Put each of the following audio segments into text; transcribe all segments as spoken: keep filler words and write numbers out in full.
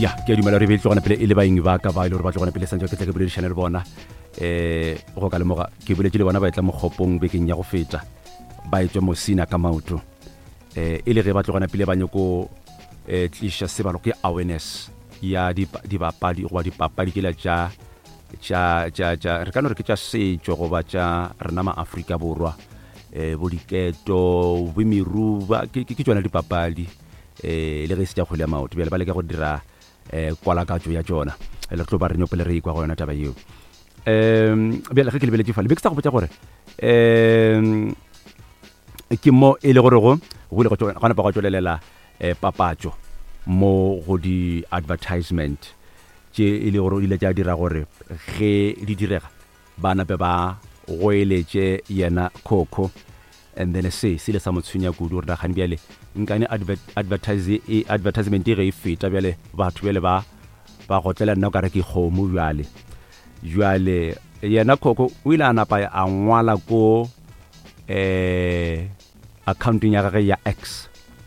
ya ke dumela re be tlogana pele e le baeng ba ka ba ile re ba tlogana pele santse ke tla ke boledišana le bona eh go ka lemoga ke boletse le bona ba etla mogopong bekeng ya go feta ba etswe mosina ka maoto eh ile re ba tlogana pele ba nyoko eh tlisha sebalo ke awareness ya di di bapadi go ba di papadi ke la ja ja ja ja re ka no re ke tša setšo go ba tša rena ma Afrika borwa eh bo diketo bo miruba ke ke tsona di papadi eh le re se tša go le maoto bjale ba le ka go dira eh kwala ka tšo ya tsona le tlo ba re nyopele re ikwa go yona taba yeo em bjale ge ke lebeletse fa le be ke tsa go botša gore em ke mo e le gore go go le go gona pa go tšolelela eh papatšo mo go di advertisement tše e le gore di le tša dira gore ge di direga bana be ba goeletše yena Coco and then se se le sa motshwenya kudu gore gane bjale nkane advertise e advertisement e ge e feta bjale batho bjale ba ba gotlela nna o kare ke kgomo bjale bjale yena Coco o ile a napa a ngwala ko eh accounting ya gage ya X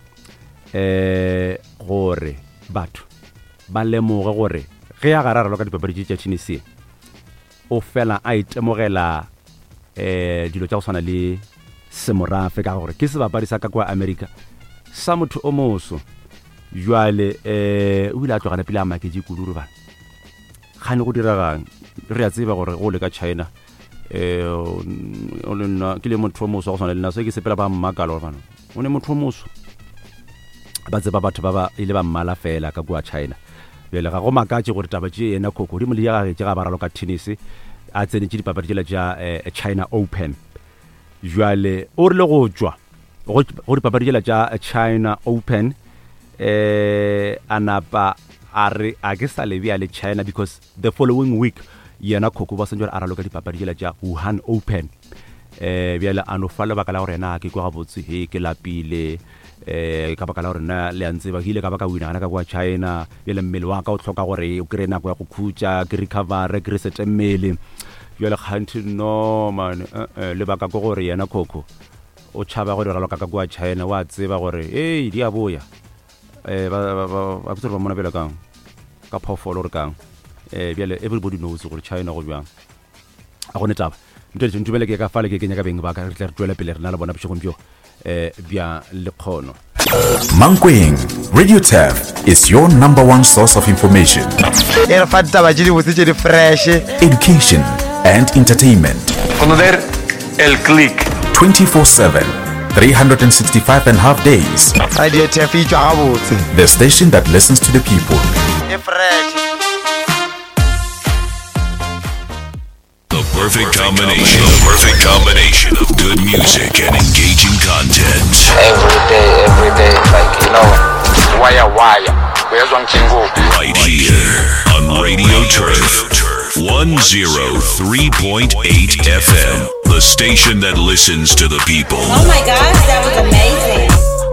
eh gore batho ba lemoge gore ge ya gararalo ka dipapadi tša Tennessee o fela a itemogela eh dilo tša go swana le semorafe ka gore ke sebapadi sa ka kwa America sa motho o moso jwale eh o ile a tlogana pele a maketse kuduru bana gane go diragang re a tseba gore go le ka China eh o le nna ke le motho o moso go swana le nna so ke sepela ba mmakalo bana o ne motho o moso ba tseba batho ba ba ile ba mmala fela ka kwa China bjale ga go makatše gore taba tše yena Coco di mo le ya gage tša ga baralo ka tennis a tsenetše dipapadi tšela tša China Open jwale o rile go tšwa go dipapadi tšela tša China Open eh a napa a re a ke sa le bjale China because the following week yena Coco ba sentse a raloka dipapadi tšela tša Wuhan Open eh bjale a no fa lebaka la gore na ke kwa gabotse he ke lapile eh ka baka la gore na le antse ba ile ka baka wina ka kwa China bjale mmele wa ka o tlhoka gore o kre nako ya go khutša ke recover ke reset mmele bjale khanti no man le baka go gore yena Coco o tšhaba gore raloka ka kwa China wa tseba gore hey di a boya eh ba ba ba mona bela kang ka phofolo re kang eh bjale everybody knows gore China go bjang a go netaba ntse ntse bele ke ka fale ke kenya ka beng ba ka re tla re tswela pele re na le bona bšegomphio eh bia lekgono Mankweng Radio Turf is your number one source of information, era fatta ba di botse di fresh, education and entertainment. Conocer el click twenty-four seven, three hundred sixty-five and a half days. Radio Turf e tšwa gabotse, the station that listens to the people. e fresh. The perfect combination, the perfect combination of good music and engaging content. Every day, every day, like, you know, wire, wire. Where's one can go? Right here on Radio Turf, one oh three point eight F M, the station that listens to the people. Oh my gosh, that was amazing.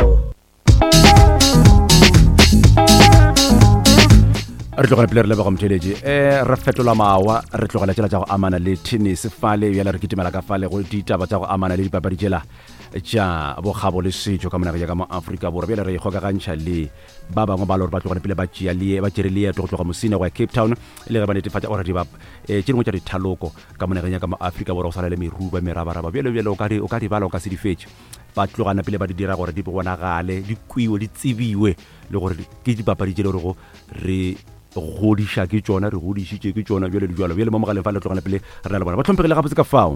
re tlogela pele re leba go mtheletše eh re fetola mawa re tlogela tšela tša go amana le tennis fale bjale re kitimela ka fale go ditaba tša go amana le dipapadi tšela tša bogabo le setšo ka monageng ya ka mo Afrika borwa bjale re ikgokagantšha le ba bangwe ba le gore ba tlogela pele ba tšea le ba tšere leeto go tloga mosina go ya Cape Town le ge ba netefatša gore di ba eh tše dingwe tša dithaloko ka monageng ya ka mo Afrika borwa go swana le meruba merabaraba bjale bjale o ka di o ka di bala o ka se di fetše ba tlogana pele ba di dira gore di bonagale di kwiwe di tsebiwe le gore ke dipapadi tše le gore go re godiša ke tšona re godišitše ke tšona bjale di jwalo bjale mo mogaleng fa le tlogana pele re na le bona ba tlhomphegile gabotse ka fao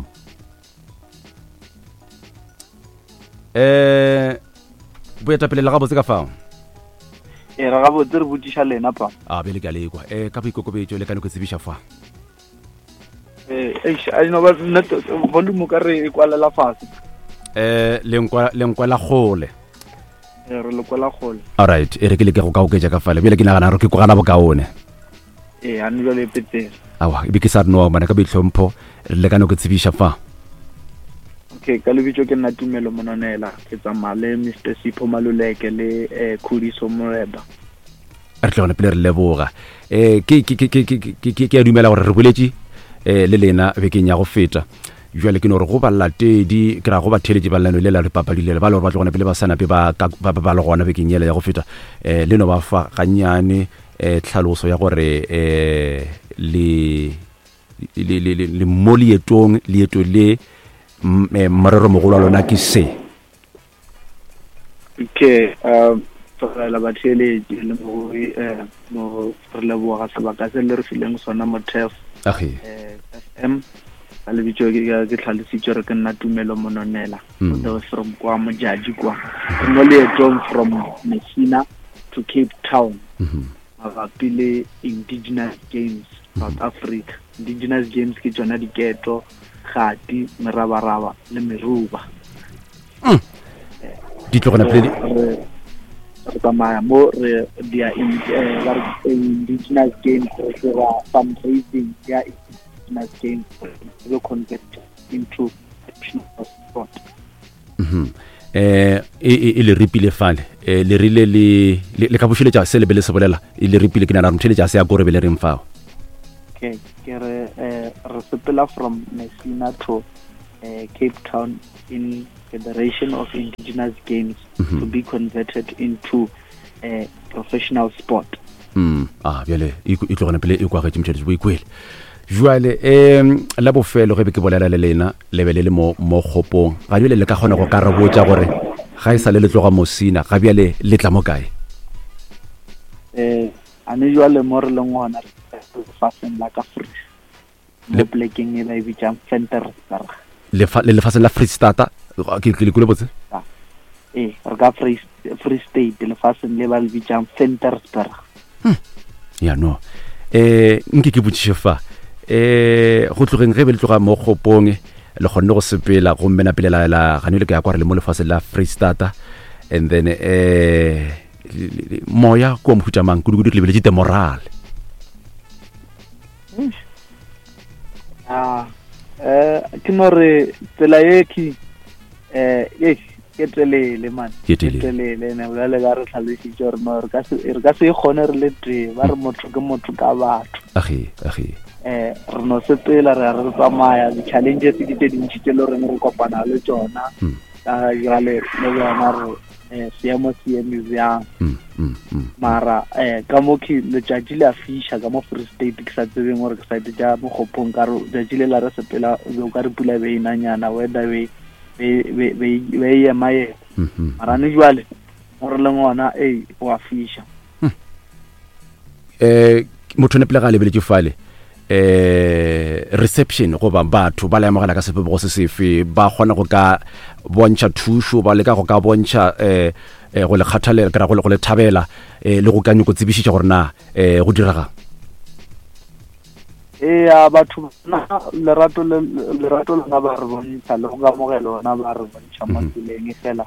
eh boeta pele le gabotse ka fao e re gabotse re botiša lena pa a bjale ke a lekwa eh ka boikokobetšo le ka neko tsebiša fa eh I know but not volume ka re e kwalela fase eh lenkwa lenkwa la gole re le kwala gole alright e re ke le ke go ka oketša ka fale bjale ke nagana re ke go gana bokaone eh a nne le petse awa e be ke sa no mana ka boitlhompho re le ka no go tsebiša fa okay ka lebitso ke nna Tumelo Mononela ke tsamale Mister Sipho Maluleke le eh Khudiso Moreba re tlogana pele re leboga eh ke ke ke ke ke ke a dumela gore re boletše eh le lena bekeng ya go feta jwale ke no re go ba latedi ke ra go ba theletše ba lano le la re papadile ba le gore ba tlogana pele ba sana pe ba ba ba le gona bekeng yela ya go feta eh le no ba fa ganyane eh tlhaloso ya gore eh le le le le mo leetong leeto le morero mogolo lona ke se. Okay, um la batlele le mo eh mo re le boga sebaka se le re fileng sona mo T E F okay eh F M a le bitso ke ke tlhalositse re ke nna Tumelo Mononela the from kwa mojaji kwa mo leetong from Messina to Cape Town. Mhm. Mabapi le indigenous games South Africa. Indigenous games ke tsona diketo, khati, merabaraba le meruba. Mm. Di tlogona pele re tsamaya mo re dia in indigenous games re fundraising ya indigenous games to convert into professional sport. Mhm. eh e le ripile fale eh le rile le le ka bošeletša se le bele se bolela e le ripile ke nana re mtheletša se ya gore bele reng fao. Okay, ke re eh re sepela from Messina to uh, Cape Town in Federation of Indigenous Games Mhm. to be converted into a uh, professional sport. Mm ah bjale e tlogona pele e kwa ga tšimtheletša bo ikwele jwale em la bofelo ge be ke bolela le lena lebele le mo mo gopong ga bjale le ka gona go karabotsa gore ga e sa le le tloga Mosina ga bjale le tla mo kae. Eh ane jwale mo re leng gona re faseng la ka free le plekeng e ba e bitsang Ventersburg le fa le faseng la Freestata ke ke le kule botse eh re ka Free Free State le faseng le ba le bitsang Ventersburg. ya no eh nke ke botšiše fa eh go tlogeng ge be le tloga mo gopong le kgonne go sepela go mmena pele la la ganile ke ya kware le mo lefase la Freestata and then eh moya ko mo hutamang kudu kudu le bele tite moral. Ah eh ke no re tsela ye ki eh eh ke telele man Ke telele. telele ne ba le ga re tlhalositse gore no re ka se re ka se gone re le tee ba re motho ke motho ka batho Agi agi eh re no sepela re re tsamaya di challenges di te dintsi tse le re re kopana le tsona Mm. ka jale le bona re eh seemo se museum mm mm mm mara eh ka mo ke le tšatši le a fiša ka mo Free State ke sa tsebeng gore ke sa ja mo gopong ka re tšatši le la re sepela o ka re pula be inanyana weather be be be be ya mae mhm mara ne jwale gore le ngwana eh wa fiša eh motho ne pele ga lebeletse fale eh reception go ba batho ba le amogela ka sepe go se sefe ba gona go ka bontšha thušo ba le ka go ka bontšha eh eh, go le kgathalela ka go le go le thabela eh le go ka nyoko tsebisitša gore na eh go diraga eh a batho na lerato le lerato le na ba re bontsha le go ka mogelo na ba re bontsha mo tseleng fela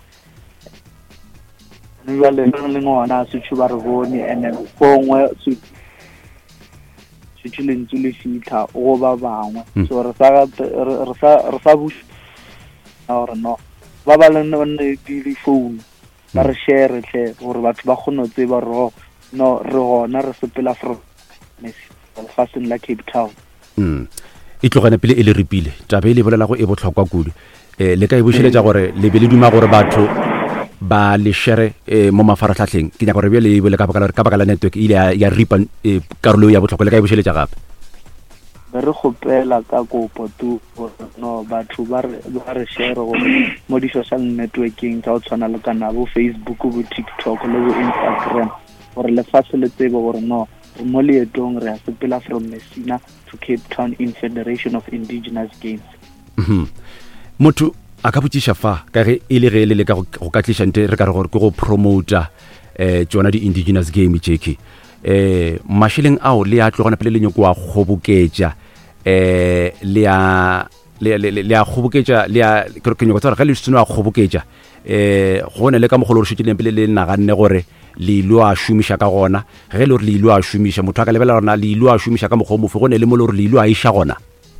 ne jwale le ngwana se tšhu ba re bone ene fongwe se se le ntse le fitlha go ba bangwe so re sa re sa re sa bush or no ba ba le nne di phone ba re share tle gore batho ba kgone go tseba ro no re gona re sepela from Messi faseng la Cape Town. mm e tlogana pele e le ripile tabe le bolela go e botlhokwa kudu eh le ka e bošeletša gore le be le duma gore batho ba le share eh, mo mafaratlhatlheng ke nya gore be le bole ka baka ka baka la network ile ya, ya ripa eh, karolo ya botlhokwa le ka e bošeletša gape be re gopela ka kopo tu no batho ba re ba re share go mo di social networking ka o tshwana le kana bo Facebook bo TikTok le bo Instagram gore le fase le tsebe gore no re mo leetong re a sepela from Messina to Cape Town in Federation of Indigenous Games. mhm motho a ka botšiša fa ka ge e le ge le le ka go ka tlišante re ka re gore ke go promota eh tsona di indigenous game jeki eh masheleng ao le a tlogona pele le nyoko wa kgoboketša eh le a le le le a kgoboketša le a ke nyoko tsara ga le tseno a kgoboketša eh gone le ka mogolo re šitile pele le naganne gore le ilo a šomiša ka gona ge le re le ilo a šomiša motho a ka lebela rona le ilo a šomiša ka mokgwa mofe gone le mo le re le ilo a iša gona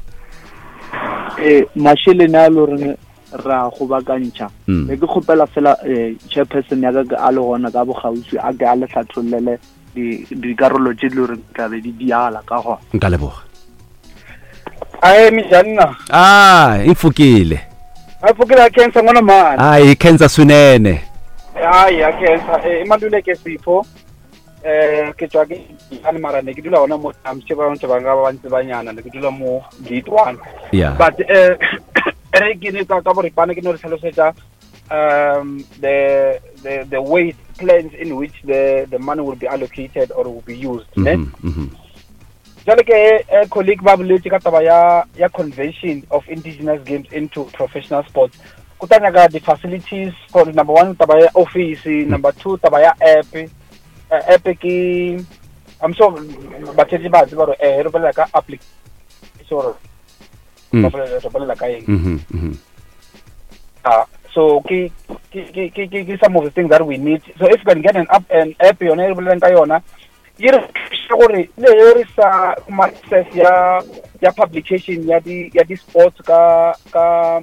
eh masheleng a lo re ra go bakantša be ke kgopela fela eh chairperson ya ka a le gona ka bogausi a ke a le tlhatlholele di di karolo tše le re ka be di diala ka go nka leboga Ae mijanna ah ifukile afukile cancer ngona mani ai cancer sunene hayi ya cancer imaluleke sipho eh ke tswa ke ani mara ne ke dula ona mo amse ba ntse ba nga ba ntse ba nyana ne ke dula mo lead one yeah but eh re ke ne ka ka bore pana ke no re tlhalosetsa um the the the way plans in which the the money will be allocated or will be used ne jale ke a colleague ba boletse ka taba ya ya conversion of indigenous games into professional sports kutanya ka the facilities for number one taba ya office number two taba ya app uh, app ki I'm so bathetsi ba tseba re eh re bolela ka application so ba bolela ka eng mhm ah so ki ki ki ki some of the things that we need so if you can get an app an app yona re bolela ka yona yere gore le yere sa access ya ya publication ya di ya di sports ka ka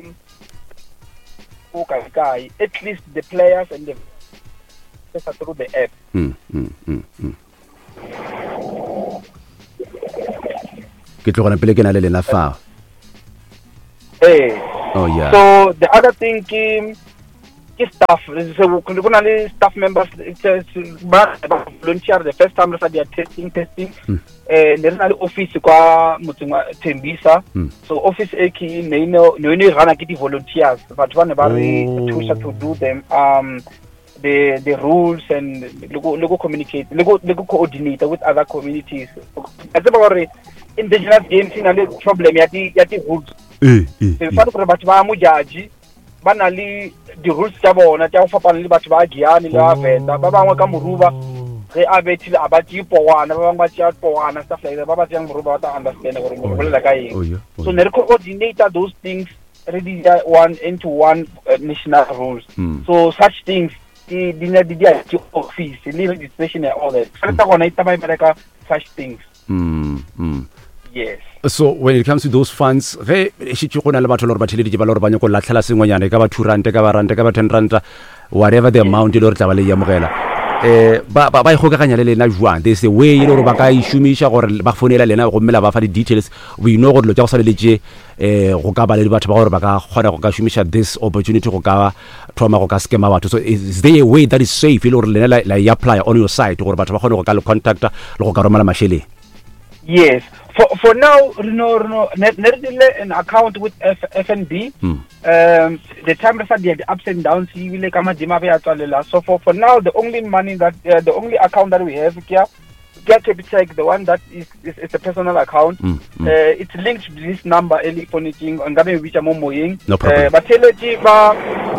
okay guy at least the players and the through the app mm mm mm ke tlogana pele ke na le lena fa eh oh yeah so the other thing ki ki staff so kuna le staff members ba volunteer the first time they are testing testing eh le rena le office kwa motseng wa Tembisa so office e ki ne no ne rana ki di volunteers but one ba re to do them um the the rules and logo logo communicate logo logo coordinate with other communities as about indigenous games in a problem ya di ya di rules eh eh fa go re batho ba mo jaji ba na le di rules tsa bona tsa go fapana le batho ba giani le avenda ba bangwe ka moruba ge a betile a ba tipo wana ba bangwe ba tsa po wana stuff like that ba ba tsang moruba ba ta understand gore mo bolela ka eng so ne re coordinate those things ready one into one uh, national rules mm. so such things di dina di dia to office le registration and all that so ta gona ita ba imeleka such things mm mm yes so when it comes to those funds ge shi gona le batho le re ba theledi ba le re ba nyako latlhela sengwenyane ka ba two rand ka ba rand ka ba ten rand whatever the amount le re tla ba le ya mogela eh ba ba ba igokaganya le lena jwang there's a way le re ba ka ishumisha gore ba fonela lena go mmela ba fa di details we know gore lo tsa go sa le je eh go ka ba le batho ba gore ba ka kgona go ka shumisha this opportunity go ka trauma go ka skema batho so is there a way that is safe le gore lena la apply on your side gore batho ba kgone go ka le contact le go ka romela mashele yes for for now no no neredile an account with F, FNB mm. um the time that they had ups and downs ile ka madima ba ya tswalela so for for now the only money that uh, the only account that we have here get Capitec the one that is is, is a personal account mm. Mm. Uh, it's linked to this number eli phoning on ngabe bicha mo moyeng no problem. uh, ba teleji ba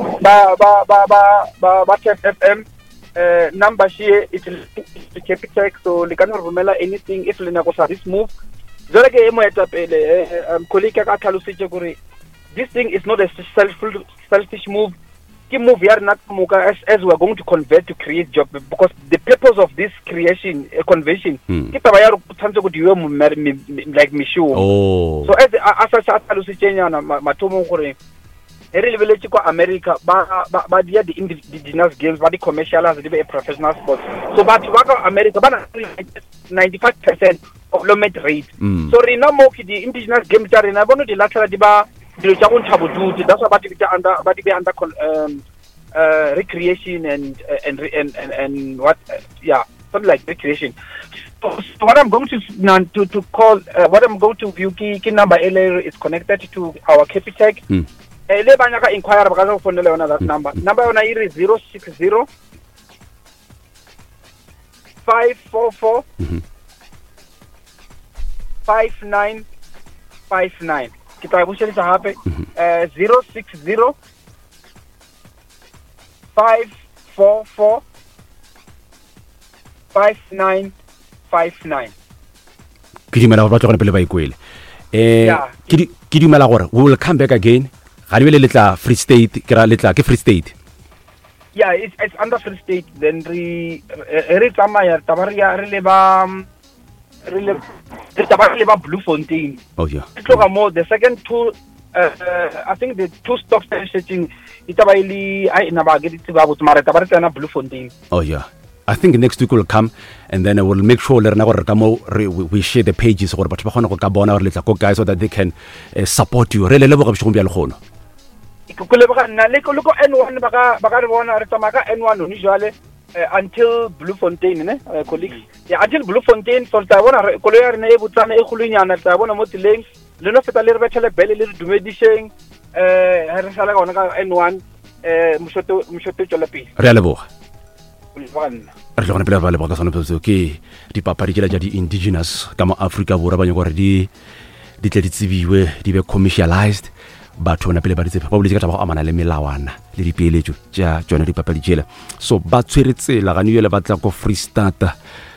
ba ba ba ba ba ba F M uh, number here it's to Capitec so le kana romela anything if le na go sa this move jole ke mo eta pele um colleague ka tlhalositse gore this thing is not a selfish selfish move ki move ya rena moka as, as we are going to convert to create job because the purpose of this creation uh, convention ki taba ya tshantse go diwe mo like misho oh so as as sa tlhalositse nyana mathomo gore e re lebeletse kwa America ba ba dia the indigenous games ba di commercialize di be a professional sport so batho ba ka America ba na ninety-five percent of employment rate mm. so rena mo ki di indigenous games tsa rena bono di latlhela di ba dilo tsa go ntsha bodutu that's why ba di be under ba di be under um uh recreation and uh, and, and and and what uh, yeah something like recreation so, so what I'm going to to to call uh, what I'm going to view ki, ki number L is connected to our Capitec mm. eh le banya ka inquire ba ka go fonela yona that number number yona iri zero six zero five four four five nine five nine ke tla bušeletša gape eh zero six zero five four four five nine five nine ke dimela gore ba tlogone pele ba ikwele eh ke ke dimela gore we will come back again ga le letla Free State ke ra letla ke Free State yeah it's, it's under Free State then re re tsamaya tabaria re le ba re le tabaria le ba Blue Fontaine oh yeah tloga mo the second two uh, uh, I think the two stop stations itabaili ai na ba ge ditba botsmara tabaria na Blue Fontaine oh yeah I think next week will come and then I will make sure le rena gore ka mo we share the pages gore batho ba gona go ka bona gore letla go guys so that they can uh, support you re le le bo ga bishong bya le gono ikukule ba na le ko N one ba ka ba ka re bona re tsamaka N one no jwale uh, until Bloemfontein ne uh, colleagues yeah until Bloemfontein for ta bona koloi ya rena e botsana e khulunyana ta bona mo tseleng le no feta le re betšhele bele le dumedisheng eh ha re sala gona ka N one eh moshoto moshoto tswela pele re a leboga Ulwana re le gona pele ba leboga ka sona pele ke dipapadi tsela ja di indigenous ka mo Africa bora ba nyako re di di tle di tsibiwe di be commercialized batho bona pele ba ditse ba boletse ka taba go amana le melawana le dipeeletso tša tsone dipapadi tsela so ba tshweretse la gane yele ba tla go Freestata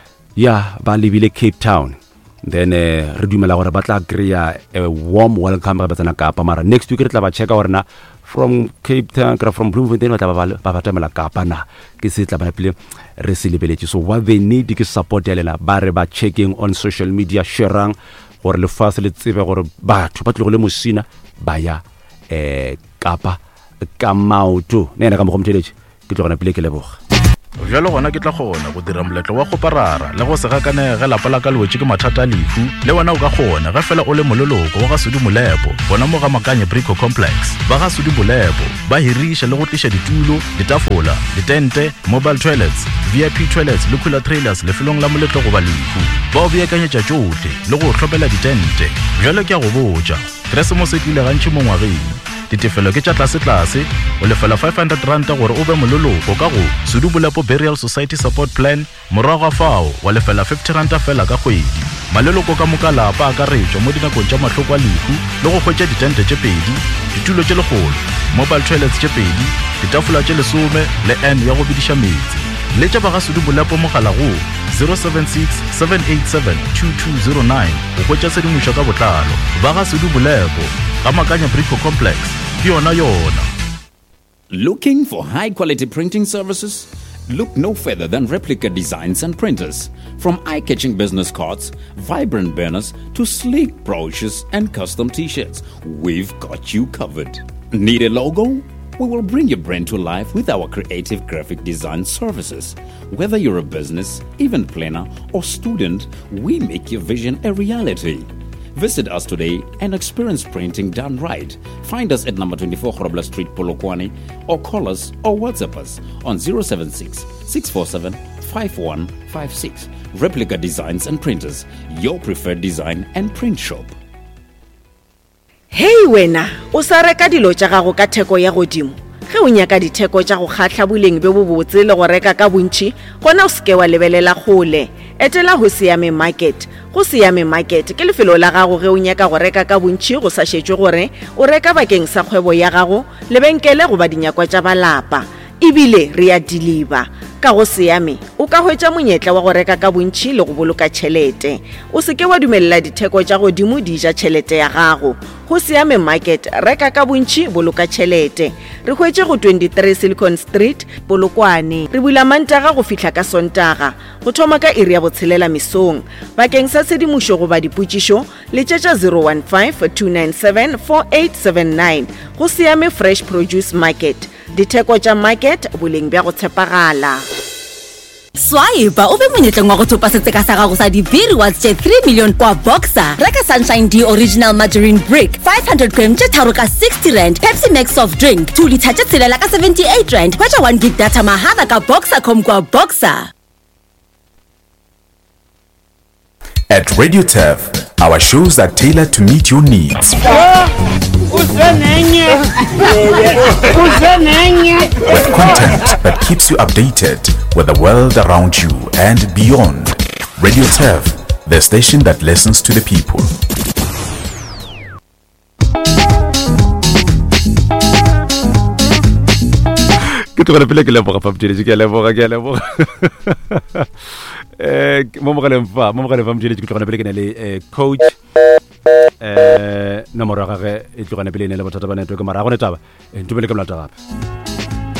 ya ba lebile Cape Town then uh, re dumela gore ba tla greya a warm welcome ba tsena Kapa mara next week re tla ba checka gore na from Cape Town kra from Bloemfontein ba tla ba ba batamela Kapa na ke se tla bana pele re se lebeletse so what they need ke support ya lena ba re ba checking on social media sharang gore le fase le tsebe gore batho ba tle go le mosina ba ya eh Kapa ka maoto nena ka mo gomtheletše ke tlo gona pele ke leboga jalo gona ke tla gona go dira moletlo wa go parara le go se gakanege lapa la ka lwetse ke mathata a lefu le wona o ka gona ga fela o le mololoko wa ga Sudi Molepo bona mo ga Makanye Brico Complex ba ga Sudi Molepo ba hirisha le go tlisha ditulo ditafola ditente mobile toilets V I P toilets le cooler trailers le felong la moletlo go ba lefu ba o beakanyetša tšote le go tlhopela ditente jalo ke a go botša Christmas e tlile gantši mo ngwageng ditefelo ke tša tlase-tlase o lefela five hundred rand gore o be mololoko ka go Sudi Molepo Burial Society Support Plan morago ga fao wa lefela fifty rand fela ka kgwedi maleloko ka moka lapa a ka retšwa mo dinakong tša mahloko a lefu le go hwetša ditente tše pedi ditulo tše legolo mobile toilets tše pedi ditafola tše lesome le n ya go bediša metsi le tša ba ga Sudi Molepo mogala go zero seven six seven eight seven two two zero nine go hwetša sedimošo ka botlalo ba ga Sudi Molepo ga Makanye Brico Complex ke yona yona. Looking for high-quality printing services? Look no further than Replica Designs and Printers. From eye-catching business cards, vibrant banners, to sleek brochures and custom t-shirts, we've got you covered. Need a logo? We will bring your brand to life with our creative graphic design services. Whether you're a business, event planner, or student, we make your vision a reality. Visit us today and experience printing done right. Find us at number twenty-four Grobler Street, Polokwane, or call us or WhatsApp us on zero seven six, six four seven, five one five six. Replica Designs and Printers, your preferred design and print shop. Hey wena, o sa reka dilo tša gago ka theko ya godimo. Ge o nyaka ditheko tša go kgatla boleng be bo botse le go reka ka bontši, gona o seke wa lebelela gole. Etela ho Siame Market. Go Siame Market ke lefelo la gago ge o nyaka go reka ka bontši go sa šetšwe gore o reka bakeng sa kgwebo ya gago, lebenkele go ba dinyakwa tša balapa. Ebile re a deliver. Ka go Siame, o ka hwetša monyetla wa go reka ka bontši le go boloka tšhelete. O seke wa dumella ditheko tša godimo di ja tšhelete ya gago. Go Siame Market, reka ka bontši boloka tšhelete. Re hwetše go twenty-three Silicon Street, Polokwane. Re bula Mantaga go fihla ka Sontaga. Go thoma ka iri ya botshelela mesong. Bakeng sa sedimošo go ba dipotšišo, letšetša zero one five, two nine seven, four eight seven nine. Go Siame Fresh Produce Market. Ditheko tša market boleng bja go tshepagala. Swaiba o be monyetleng wa go thopa setseka sa gago sa dibiri wa tše three million kwa Boxer. Reka Sunshine D Original Margarine Brick five hundred grams tše tharo ka sixty rand. Pepsi Max Soft Drink two litre tše tshelela ka seventy-eight rand. Hwetša one gig data mahala ka Boxer com kwa Boxer. At Radio T E F, our shows are tailored to meet your needs. With content that keeps you updated with the world around you and beyond. Radio T E F, the station that listens to the people. Ke tlo pele ke leboga paptšeletše ke leboga ke leboga eh mo mo galeng fa mo mo galeng fa mtšeletše ke tlo pele ke na le coach eh nomoro ya gagwe e tlo pele ne le bothata ba network mara ga go ne taba ntobele ka mlata gape